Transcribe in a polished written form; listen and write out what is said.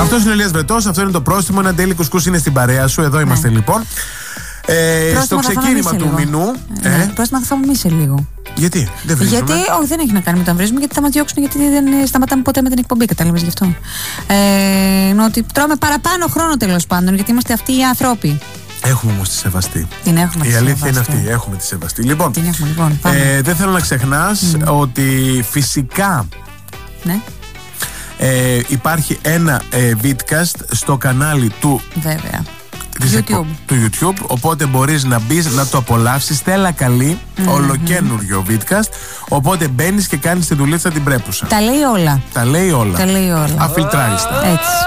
Αυτός είναι ο Ηλίας Βρετός, αυτό είναι το πρόστιμο. Ένα Daily Κουσκούς είναι στην παρέα σου. Εδώ είμαστε λοιπόν. Στο ξεκίνημα του μηνού. Πρόστιμα θα φάμε εμείς σε λίγο. Γιατί δεν βρίζουμε? Γιατί όχι, δεν έχει να κάνει με το βρίζουμε, γιατί θα μας διώξουν, γιατί δεν σταματάμε ποτέ με την εκπομπή. Κατάλαβες γι' αυτό. Ότι τρώμε παραπάνω χρόνο τέλος πάντων, γιατί είμαστε αυτοί οι άνθρωποι. Έχουμε όμως τη σεβαστή. Την έχουμε. Η αλήθεια είναι αυτή. Έχουμε τη σεβαστή. Λοιπόν, την έχουμε, λοιπόν, δεν θέλω να ξεχνάς ότι φυσικά υπάρχει ένα vidcast στο κανάλι του. Βέβαια. Του YouTube, οπότε μπορείς να μπεις να το απολαύσεις. Στέλλα Καλή, ολοκένουργιο vidcast. Οπότε μπαίνεις και κάνεις τη δουλίτσα την πρέπουσα. Τα λέει όλα. Αφιλτράριστα. Έτσι.